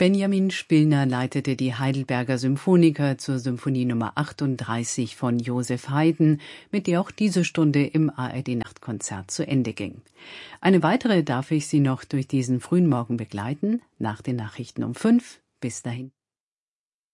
Benjamin Spillner leitete die Heidelberger Symphoniker zur Symphonie Nummer 38 von Joseph Haydn, mit der auch diese Stunde im ARD-Nachtkonzert zu Ende ging. Eine weitere darf ich Sie noch durch diesen frühen Morgen begleiten, nach den Nachrichten um 5. Bis dahin.